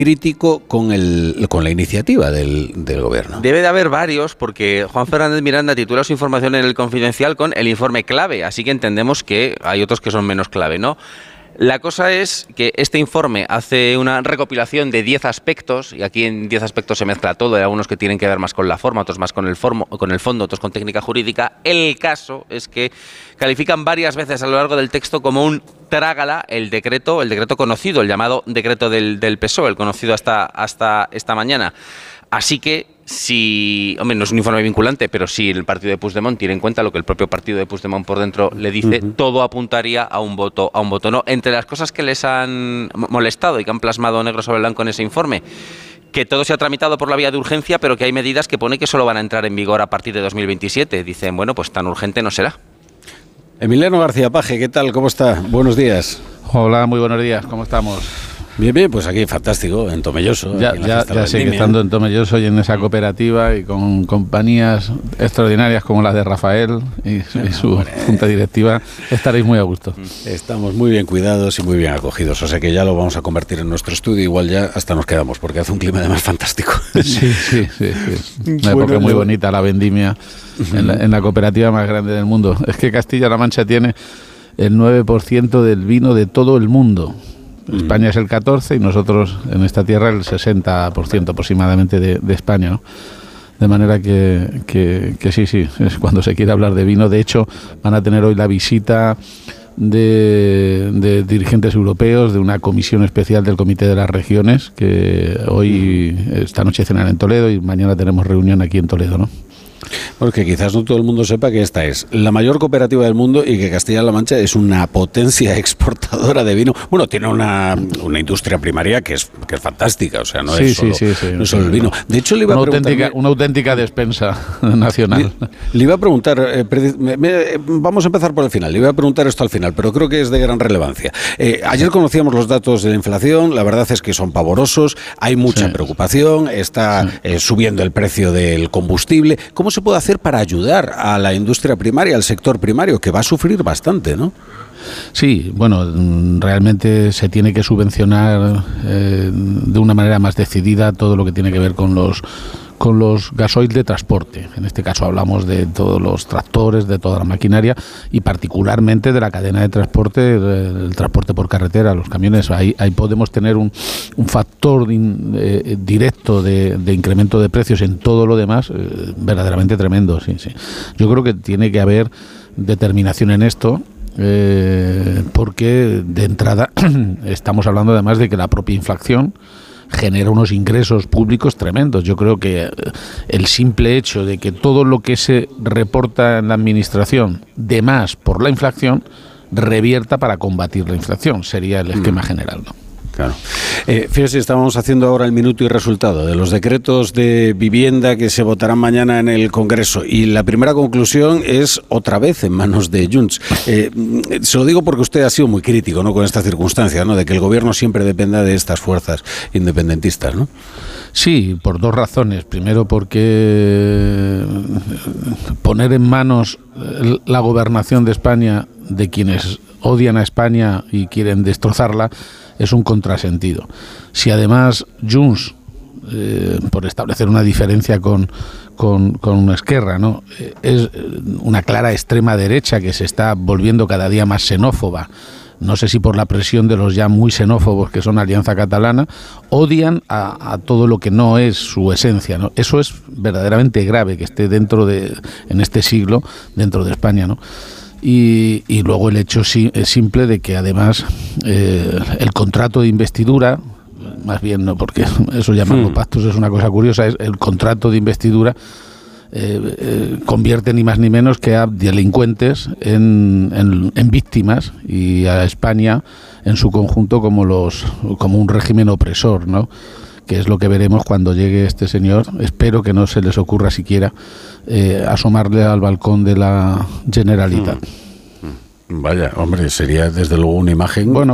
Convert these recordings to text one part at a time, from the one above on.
crítico con la iniciativa del gobierno. Debe de haber varios, porque Juan Fernández Miranda titula su información en El Confidencial con el informe clave, así que entendemos que hay otros que son menos clave, ¿no? La cosa es que este informe hace una recopilación de 10 aspectos, y aquí en 10 aspectos se mezcla todo, hay algunos que tienen que ver más con la forma, otros más con el fondo, otros con técnica jurídica. El caso es que califican varias veces a lo largo del texto como un trágala el decreto conocido, el llamado decreto del PSOE, el conocido hasta esta mañana. Así que no es un informe vinculante, pero si el partido de Puigdemont tiene en cuenta lo que el propio partido de Puigdemont por dentro le dice, todo apuntaría a un voto no. Entre las cosas que les han molestado y que han plasmado negro sobre blanco en ese informe, que todo se ha tramitado por la vía de urgencia, pero que hay medidas que pone que solo van a entrar en vigor a partir de 2027. Dicen, bueno, pues tan urgente no será. Emiliano García Paje, ¿qué tal? ¿Cómo está? Buenos días. Hola, muy buenos días. ¿Cómo estamos? Bien, pues aquí fantástico, en Tomelloso. Ya sigue estando en Tomelloso y en esa cooperativa y con compañías extraordinarias como las de Rafael y su junta directiva, estaréis muy a gusto. Estamos muy bien cuidados y muy bien acogidos, o sea que ya lo vamos a convertir en nuestro estudio, igual ya hasta nos quedamos, porque hace un clima además fantástico. Sí. Una época muy bonita, la vendimia, en la cooperativa más grande del mundo. Es que Castilla-La Mancha tiene el 9% del vino de todo el mundo. España es el 14% y nosotros en esta tierra el 60% aproximadamente de España, ¿no? De manera que sí, es cuando se quiere hablar de vino. De hecho, van a tener hoy la visita de dirigentes europeos de una comisión especial del Comité de las Regiones, que esta noche cenan en Toledo y mañana tenemos reunión aquí en Toledo, ¿no? Porque quizás no todo el mundo sepa que esta es la mayor cooperativa del mundo y que Castilla-La Mancha es una potencia exportadora de vino. Bueno, tiene una industria primaria que es fantástica, o sea, no es solo el vino. De hecho, le iba a preguntar... Una auténtica despensa nacional. Le iba a preguntar, vamos a empezar por el final, le iba a preguntar esto al final, pero creo que es de gran relevancia. Ayer conocíamos los datos de la inflación, la verdad es que son pavorosos, hay mucha preocupación, está subiendo el precio del combustible. ¿Cómo se puede hacer para ayudar a la industria primaria, al sector primario, que va a sufrir bastante, ¿no? Sí, bueno, realmente se tiene que subvencionar de una manera más decidida todo lo que tiene que ver con los gasoil de transporte. En este caso hablamos de todos los tractores, de toda la maquinaria y particularmente de la cadena de transporte, el transporte por carretera, los camiones. Ahí podemos tener un factor directo de incremento de precios. En todo lo demás verdaderamente tremendo. Sí. Yo creo que tiene que haber determinación en esto. Porque de entrada estamos hablando además de que la propia inflación genera unos ingresos públicos tremendos. Yo creo que el simple hecho de que todo lo que se reporta en la administración de más por la inflación revierta para combatir la inflación sería el esquema general, ¿no? Claro. Fíjese, estábamos haciendo ahora el minuto y resultado de los decretos de vivienda que se votarán mañana en el Congreso y la primera conclusión es otra vez en manos de Junts. Se lo digo porque usted ha sido muy crítico, ¿no?, con esta circunstancia, ¿no?, de que el gobierno siempre dependa de estas fuerzas independentistas, ¿no? Sí, por dos razones. Primero, porque poner en manos la gobernación de España de quienes odian a España y quieren destrozarla es un contrasentido. Si además Junts, por establecer una diferencia con Esquerra, ¿no?, es una clara extrema derecha que se está volviendo cada día más xenófoba, no sé si por la presión de los ya muy xenófobos que son Alianza Catalana, odian a todo lo que no es su esencia, ¿no? Eso es verdaderamente grave que esté en este siglo dentro de España, ¿no? Y luego el hecho simple de que además el contrato de investidura, más bien no, porque eso llamarlo pactos es una cosa curiosa, es el contrato de investidura convierte ni más ni menos que a delincuentes en víctimas y a España en su conjunto como un régimen opresor, ¿no?, que es lo que veremos cuando llegue este señor. Espero que no se les ocurra siquiera asomarle al balcón de la Generalitat. Vaya, hombre, sería desde luego una imagen... Bueno.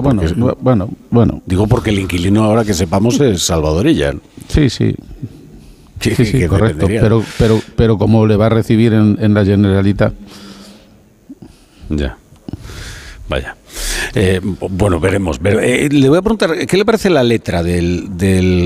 Digo porque el inquilino, ahora que sepamos, es Salvador Illa. Sí, correcto. Pero ¿cómo le va a recibir en la Generalitat? Ya. Vaya. Bueno, veremos. Le voy a preguntar, ¿qué le parece la letra del